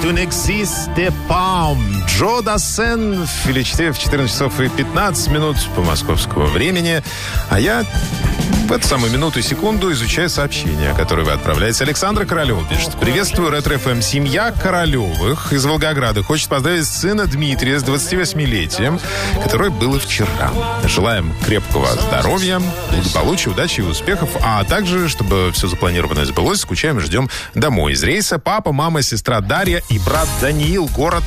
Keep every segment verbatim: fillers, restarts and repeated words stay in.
tu n'existes pas. Джо Дассен в Филичте в четырнадцать часов и пятнадцать минут по московскому времени. А я в эту самую минуту и секунду изучаю сообщение, которое вы отправляете. Александра Королева пишет. Приветствую, Ретро-ФМ. Семья Королевых из Волгограда хочет поздравить сына Дмитрия с двадцативосьмилетием, которое было вчера. Желаем крепкого здоровья, благополучия, удачи и успехов, а также, чтобы все запланированное сбылось, скучаем и ждем домой из рейса. Папа, мама, сестра Дарья и брат Даниил, город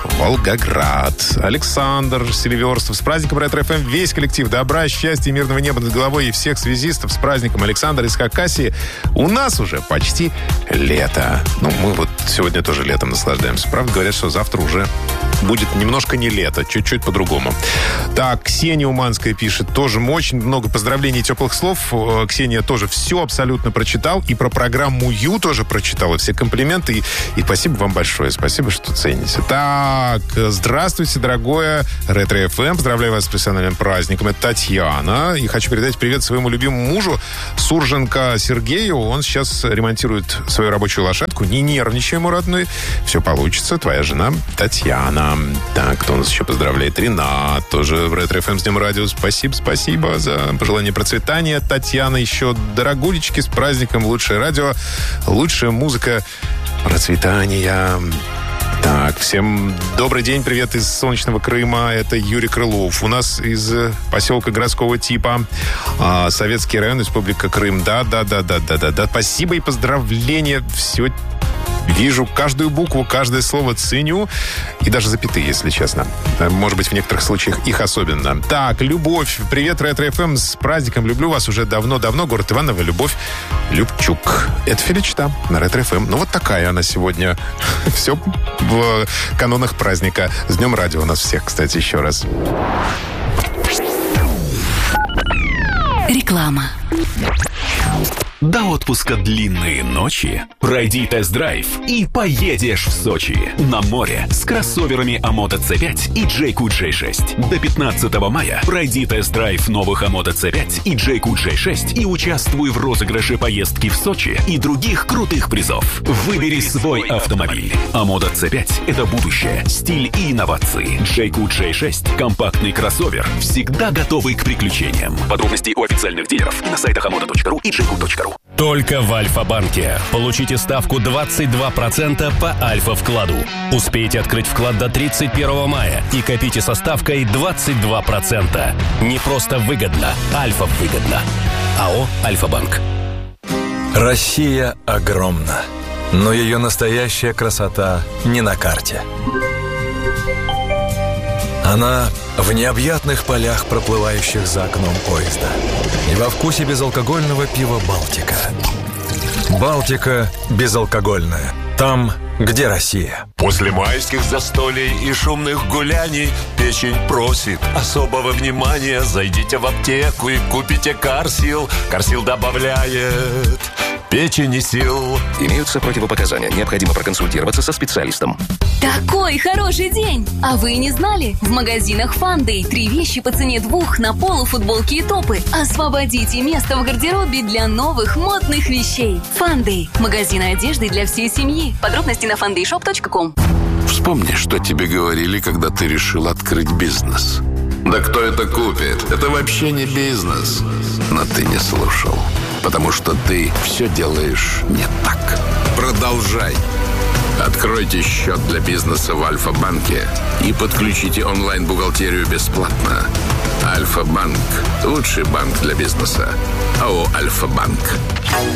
Волгоград. Александр Селиверстов. С праздником Ретро-ФМ. Весь коллектив добра, счастья и мирного неба над головой и всех связистов с праздником. Александр из Хакасии. У нас уже почти лето. Ну, мы вот сегодня тоже летом наслаждаемся. Правда, говорят, что завтра уже будет немножко не лето, чуть-чуть по-другому. Так, Ксения Уманская пишет. Тоже очень много поздравлений и теплых слов. Ксения тоже все абсолютно прочитал. И про программу Ю тоже прочитала. Все комплименты. И, и спасибо вам большое. Спасибо, что цените. Так, здравствуйте, дорогое Ретро-ФМ. Поздравляю вас с профессиональным праздником. Это Татьяна. И хочу передать привет своему любимому мужу Сурженко Сергею. Он сейчас ремонтирует свою рабочую лошадку. Не нервничай, мой родной. Все получится. Твоя жена Татьяна. Так, кто у нас еще поздравляет? Ренат. Тоже в Ретро-ФМ с Днем Радио. Спасибо, спасибо за пожелание процветания. Татьяна, еще дорогулечки, с праздником. Лучшее радио, лучшая музыка, процветания. Так, всем добрый день, привет из солнечного Крыма. Это Юрий Крылов. У нас из поселка городского типа, а, Советский район, Республика Крым. Да, да, да, да, да, да, да. Спасибо и поздравления. Все вижу, каждую букву, каждое слово ценю. И даже запятые, если честно. Может быть, в некоторых случаях их особенно. Так, Любовь. Привет, Ретро-ФМ. С праздником. Люблю вас уже давно-давно. Город Иваново. Любовь Любчук. Это Филичта на Ретро-ФМ. Ну, вот такая она сегодня. Все в канонах праздника. С Днем Радио у нас всех, кстати, еще раз. Реклама. До отпуска длинные ночи. Пройди тест-драйв и поедешь в Сочи. На море с кроссоверами Амота си пять и Джейку джей шесть. До пятнадцатого мая пройди тест-драйв новых Амота си пять и Джейку джей шесть и участвуй в розыгрыше поездки в Сочи и других крутых призов. Выбери свой автомобиль. Амота си пять – это будущее, стиль и инновации. Джейку джей шесть – компактный кроссовер, всегда готовый к приключениям. Подробности у официальных дилеров и на сайтах амота точка ру и джейку точка ру. Только в Альфа-банке. Получите ставку двадцать два процента по Альфа-вкладу. Успейте открыть вклад до тридцать первого мая и копите со ставкой двадцать два процента. Не просто выгодно, Альфа-выгодно. АО «Альфа-банк». Россия огромна, но ее настоящая красота не на карте. Она в необъятных полях, проплывающих за окном поезда, и во вкусе безалкогольного пива «Балтика». «Балтика» безалкогольная. Там, где Россия. После майских застолий и шумных гуляний печень просит особого внимания. Зайдите в аптеку и купите Карсил. Карсил добавляет печени сил. Имеются противопоказания. Необходимо проконсультироваться со специалистом. Такой хороший день! А вы не знали? В магазинах Фандэй три вещи по цене двух на полу, футболки и топы. Освободите место в гардеробе для новых модных вещей. Фандэй. Магазины одежды для всей семьи. Подробности на фандэй шоп точка ком. Вспомни, что тебе говорили, когда ты решил открыть бизнес. Да кто это купит? Это вообще не бизнес. Но ты не слушал. Потому что ты все делаешь не так. Продолжай. Откройте счет для бизнеса в Альфа-банке и подключите онлайн-бухгалтерию бесплатно. Альфа-банк – лучший банк для бизнеса. АО «Альфа-банк».